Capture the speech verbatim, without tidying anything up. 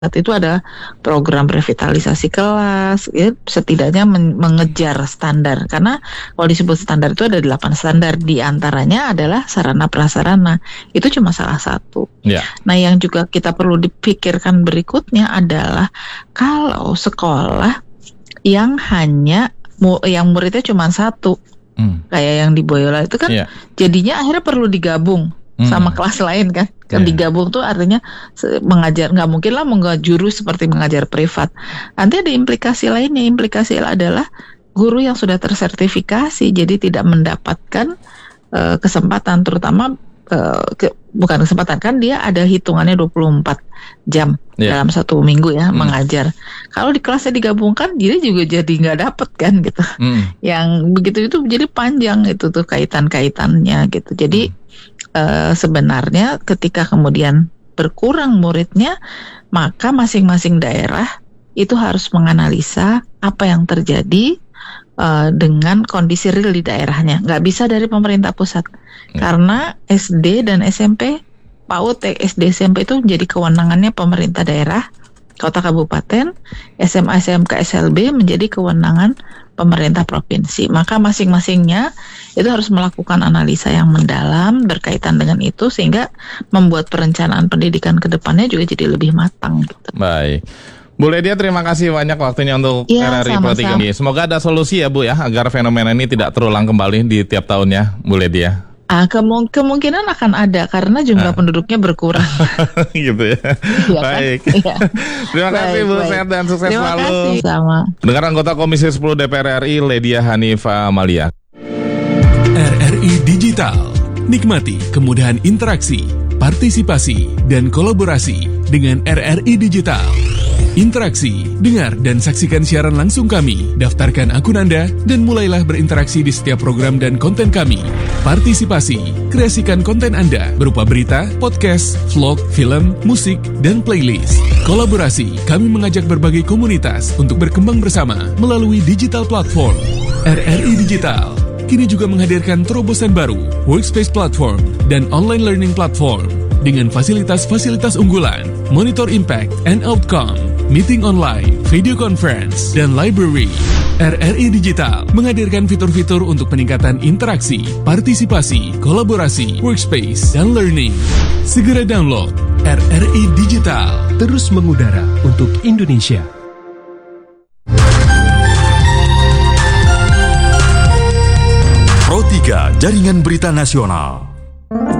Saat itu ada program revitalisasi kelas, ya, setidaknya men- mengejar standar. Karena kalau disebut standar itu ada delapan standar, di antaranya adalah sarana prasarana. Itu cuma salah satu. Ya. Nah, yang juga kita perlu dipikirkan berikutnya adalah kalau sekolah yang hanya mu- yang muridnya cuma satu, Hmm. kayak yang di Boyola itu kan, Ya. jadinya akhirnya perlu digabung Hmm. sama kelas lain kan. Kan Iya. digabung tuh artinya se- mengajar, nggak mungkin lah menggajuru seperti mengajar privat. Nanti ada implikasi lainnya. Implikasi adalah guru yang sudah tersertifikasi jadi tidak mendapatkan eh, kesempatan, terutama eh, ke- bukan kesempatan, kan dia ada hitungannya dua puluh empat jam Iya. dalam satu minggu ya Hmm. mengajar. Kalau di kelasnya digabungkan, jadi juga jadi nggak dapet kan gitu. Hmm. Yang begitu itu jadi panjang itu tuh kaitan-kaitannya gitu. Jadi eh, sebenarnya ketika kemudian berkurang muridnya, maka masing-masing daerah itu harus menganalisa apa yang terjadi eh, dengan kondisi real di daerahnya. Nggak bisa dari pemerintah pusat, karena S D dan S M P, P A U D, S D S M P itu menjadi kewenangannya pemerintah daerah, kota kabupaten. S M A S M K S L B menjadi kewenangan pemerintah provinsi. Maka masing-masingnya itu harus melakukan analisa yang mendalam berkaitan dengan itu, sehingga membuat perencanaan pendidikan ke depannya juga jadi lebih matang gitu. Baik. Bu Ledia, terima kasih banyak waktunya untuk Ya, R R I sama-sama. Pro tiga ini. Semoga ada solusi ya Bu ya, agar fenomena ini tidak terulang kembali di tiap tahunnya, Bu Ledia. Ah, kemung- kemungkinan akan ada karena jumlah Ah. penduduknya berkurang. Gitu ya. Iya kan? Baik. Iya. Terima kasih Baik, Bu, baik. sehat dan sukses Terima selalu. kasih, sama. Dengan anggota Komisi sepuluh D P R R I, Ledia Hanifah Amalia. R R I Digital. Nikmati kemudahan interaksi, partisipasi, dan kolaborasi dengan R R I Digital. Interaksi, dengar dan saksikan siaran langsung kami, daftarkan akun Anda, dan mulailah berinteraksi di setiap program dan konten kami. Partisipasi, kreasikan konten Anda berupa berita, podcast, vlog, film, musik, dan playlist. Kolaborasi, kami mengajak berbagai komunitas untuk berkembang bersama melalui digital platform. R R I Digital kini juga menghadirkan terobosan baru, workspace platform, dan online learning platform dengan fasilitas-fasilitas unggulan, monitor impact and outcome, meeting online, video conference, dan library. R R I Digital menghadirkan fitur-fitur untuk peningkatan interaksi, partisipasi, kolaborasi, workspace, dan learning. Segera download R R I Digital. Terus mengudara untuk Indonesia. Pro tiga Jaringan Berita Nasional.